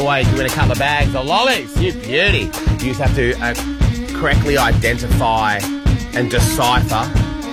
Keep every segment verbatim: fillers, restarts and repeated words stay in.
Always you win a couple of bags of lollies. You beauty. You just have to uh, correctly identify and decipher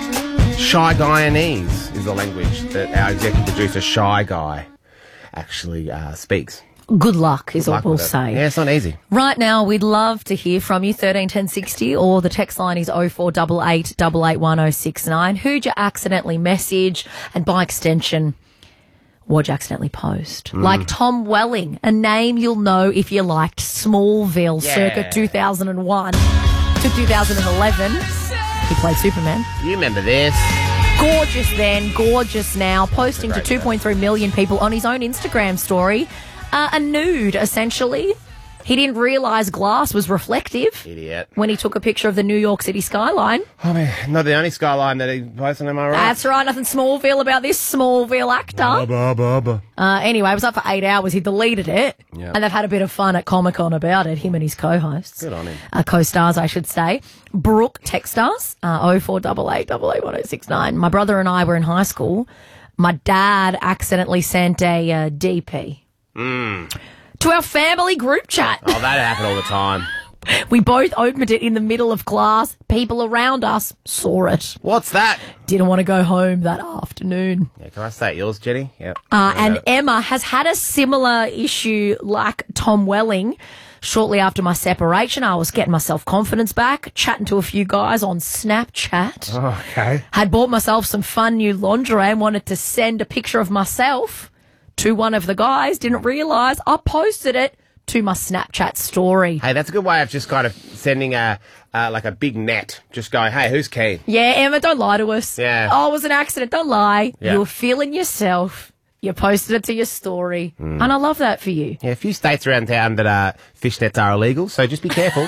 Shy Guyanese is the language that our executive producer, Shy Guy, actually uh, speaks. Good luck is Good all luck we'll with it. say. Yeah, it's not easy. Right now, we'd love to hear from you, thirteen ten sixty, or the text line is oh four eight eight, eight eight one oh six nine. Who'd you accidentally message? And by extension, what'd you accidentally post? Mm. Like Tom Welling, a name you'll know if you liked Smallville Yeah. circa two thousand one to two thousand eleven. He played Superman. You remember this. Gorgeous then, gorgeous now, posting to Great two point three million people on his own Instagram story. Uh, a nude, essentially. He didn't realise glass was reflective Idiot. when he took a picture of the New York City skyline. I mean, not the only skyline that he posted, am I right? That's right, nothing Smallville about this Smallville actor. Bubba, bubba. Uh, anyway, it was up for eight hours. He deleted it, Yep. and they've had a bit of fun at Comic-Con about it, him and his co-hosts. Good on him. Uh, co-stars, I should say. Brooke, text us, uh, oh four eight eight, eight eight one oh six nine. My brother and I were in high school. My dad accidentally sent a uh, D P Mm. to our family group chat. Oh, that happened all the time. We both opened it in the middle of class. People around us saw it. What's that? Didn't want to go home that afternoon. Yeah, can I say yours, Jenny? Yeah. Uh, and Emma has had a similar issue like Tom Welling. Shortly after my separation, I was getting my self-confidence back, chatting to a few guys on Snapchat. Oh, okay. Had bought myself some fun new lingerie and wanted to send a picture of myself to one of the guys. Didn't realise I posted it to my Snapchat story. Hey, that's a good way of just kind of sending a uh, like a big net. Just going, hey, who's keen? Yeah, Emma, don't lie to us. Yeah. Oh, it was an accident. Don't lie. Yeah. You were feeling yourself. You posted it to your story. And I love that for you. Yeah, a few states around town that uh, fishnets are illegal, so just be careful.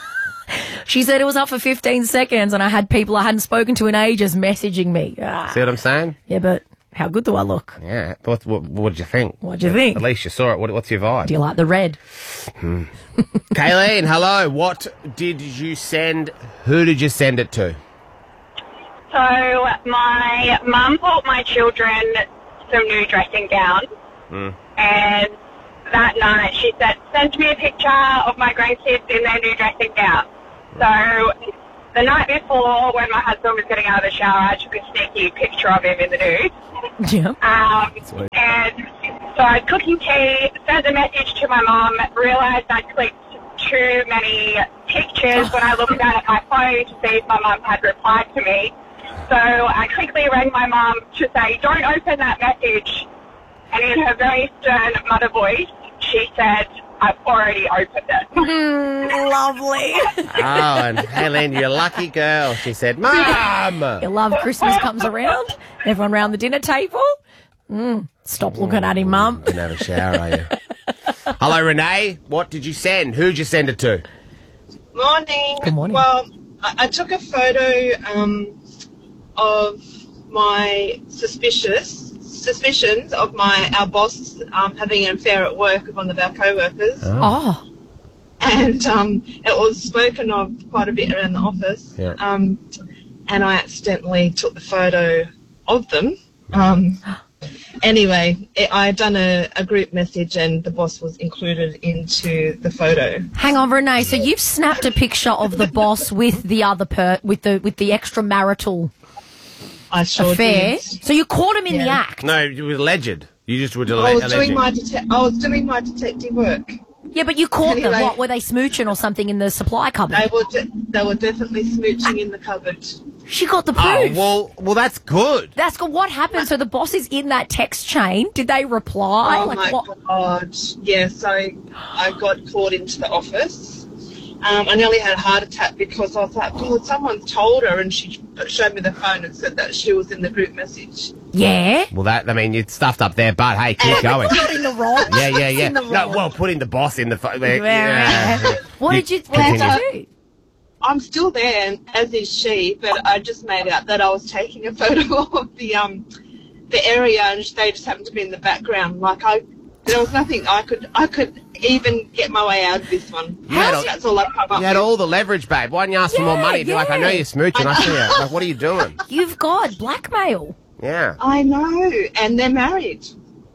She said it was up for fifteen seconds and I had people I hadn't spoken to in ages messaging me. Ah. See what I'm saying? Yeah, but how good do I look? Yeah. What what what did you think? What'd you think? At least you saw it. What, what's your vibe? Do you like the red? Kayleen, hello. What did you send? Who did you send it to? So my mum bought my children some new dressing gowns, Mm. and that night she said, send me a picture of my grandkids in their new dressing gowns. So the night before, when my husband was getting out of the shower, I took a sneaky picture of him in the nude. Yeah. Um, Sweet. and so I was cooking tea, sent a message to my mum, realised I'd clicked too many pictures when I looked down at my phone to see if my mum had replied to me. So I quickly rang my mum to say, don't open that message. And in her very stern mother voice, she said, I've already opened it. Mm, lovely. Oh, and Kayleen, you're a lucky girl. She said, Mum! You love Christmas comes around. Everyone round the dinner table. Mm, stop looking at him, Mum. Didn't have a shower, are you? Hello, Renee. What did you send? Who'd you send it to? Morning. Good morning. Well, I, I took a photo um, of my suspicious suspicions of my our boss um, having an affair at work with one of our co-workers, Oh. and um, it was spoken of quite a bit around the office. Yeah. Um, and I accidentally took the photo of them. Um, anyway, it, I had done a, a group message, and the boss was included into the photo. Hang on, Renee. So you've snapped a picture of the boss with the other per with the with the extramarital I sure affair. did. So you caught him in the Yeah. act. No, it was alleged. You just were I dele- was alleging. doing my dete- I was doing my detective work. Yeah, but you caught them. Anyway. What, were they smooching or something in the supply cupboard? They were de- they were definitely smooching in the cupboard. She got the Oh, proof. well, well, that's good. That's good. What happened? So the boss is in that text chain. Did they reply? Oh like my what? god! Yeah, so I got called into the office. Um, I nearly had a heart attack because I was like, "God, someone told her," and she showed me the phone and said that she was in the group message. Yeah. Well, that, I mean, it's stuffed up there, but hey, keep going. Not in the wrong. Yeah, yeah, It's yeah. in the No, wrong. well, putting the boss in the phone. Yeah. What did you? What did you do? I'm still there, and as is she, but I just made out that I was taking a photo of the um the area, and they just happened to be in the background. Like I, there was nothing I could I could even get my way out of this one. had That's, a- that's all I come up You had with. all the leverage, babe. Why didn't you ask for more Yeah, money? You'd be like, I know yeah. you're smooching. I see you. Like, what are you doing? You've got blackmail. Yeah. I know, and they're married.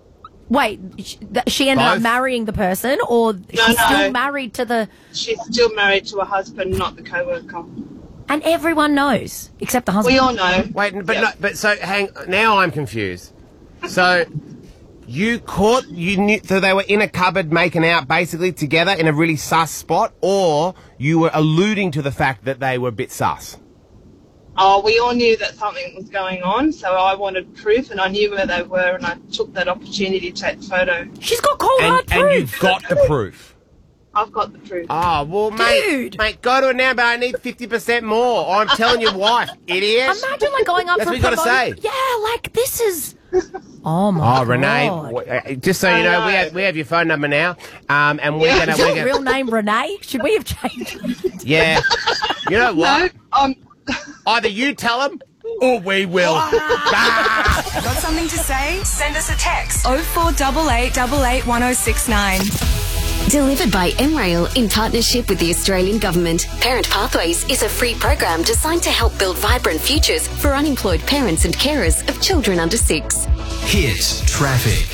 Wait, sh- th- she ended up Both? marrying the person, or she's no. still married to the... She's still married to her husband, not the co-worker. And everyone knows, except the husband. We all know. Wait, but Yeah. no, but so hang. Now I'm confused. So you caught you knew so they were in a cupboard making out basically together in a really sus spot, or you were alluding to the fact that they were a bit sus. Oh, we all knew that something was going on, so I wanted proof, and I knew where they were, and I took that opportunity to take the photo. She's got cold And hard and proof. you got the proof. I've got the proof. Oh well, mate, Dude. mate, go to it now, but I need fifty percent more. Or I'm telling your wife, idiot. Imagine like going up That's for what you gotta promotion. say. Yeah, like this is... Oh, my Oh, Renee, God. w- uh, just so you I know, we know. have we have your phone number now, um, and we're Yeah. gonna Is we're your gonna real name Renee? Should we have changed it? yeah. You know what? No, um, Either you tell them, or we will. Ah. Got something to say? Send us a text. oh four eight eight eight eight one oh six nine. Delivered by M Rail in partnership with the Australian Government. Parent Pathways is a free program designed to help build vibrant futures for unemployed parents and carers of children under six. Hit traffic.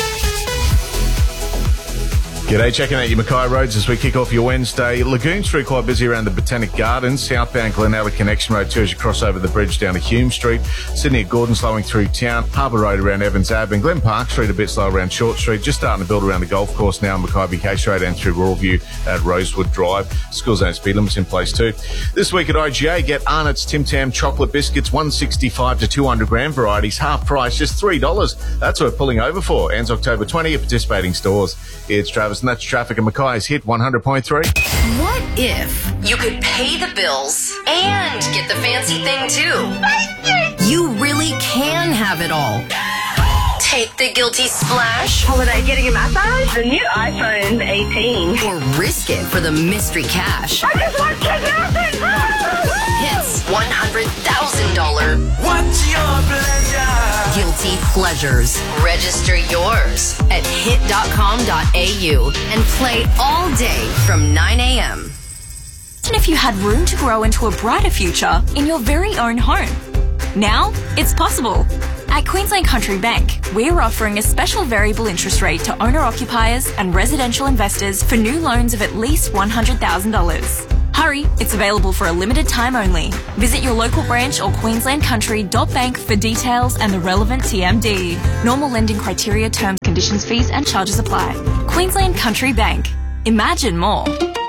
G'day, checking out your Mackay roads as we kick off your Wednesday. Lagoon Street quite busy around the Botanic Gardens. Southbound Glenelg Connection Road too as you cross over the bridge down to Hume Street. Sydney at Gordon slowing through town. Harbour Road around Evans Ave and Glen Park Street a bit slow around Short Street. Just starting to build around the golf course now on Mackay Vacation Road and through Rawview at Rosewood Drive. School zone speed limits in place too. This week at I G A, get Arnott's Tim Tam chocolate biscuits, one sixty-five to two hundred gram varieties, half price, just three dollars. That's what we're pulling over for. Ends October twentieth at participating stores. It's Travis and that's traffic at Mackay's Hit one hundred point three. What if you could pay the bills and get the fancy thing too? You really can have it all. Take the guilty splash Holiday getting a massage? The new iPhone eighteen. or risk it for the mystery cash. I just want kidnapping! Hits one hundred thousand dollars What's your pleasure? guilty pleasures. Register yours at hit dot com dot a u and play all day from nine a.m. Imagine if you had room to grow into a brighter future in your very own home. Now, it's possible. At Queensland Country Bank, we're offering a special variable interest rate to owner-occupiers and residential investors for new loans of at least one hundred thousand dollars. Hurry, it's available for a limited time only. Visit your local branch or queensland country dot bank for details and the relevant T M D. Normal lending criteria, terms, conditions, fees and charges apply. Queensland Country Bank. Imagine more.